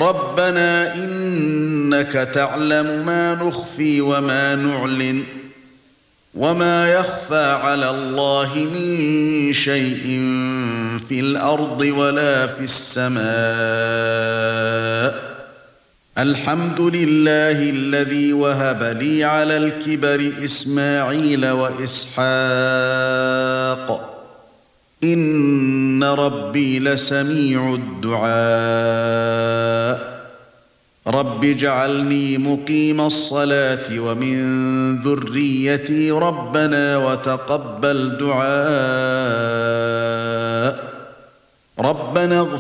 رَبَّنَا إِنَّكَ تَعْلَمُ مَا نُخْفِي وَمَا نُعْلِنُ وَمَا يَخْفَى عَلَى اللَّهِ مِن شَيْءٍ فِي الْأَرْضِ وَلَا فِي السَّمَاءِ الْحَمْدُ لِلَّهِ الَّذِي وَهَبَ لِي عَلَى الْكِبَرِ إِسْمَاعِيلَ وَإِسْحَاقَ إِنَّ رَبِّي لَسَمِيعُ الدُّعَاءِ رَبِّ اجْعَلْنِي مُقِيمَ الصَّلَاةِ وَمِن ذُرِّيَّتِي رَبَّنَا وَتَقَبَّلْ دُعَاءِ رَبَّنَا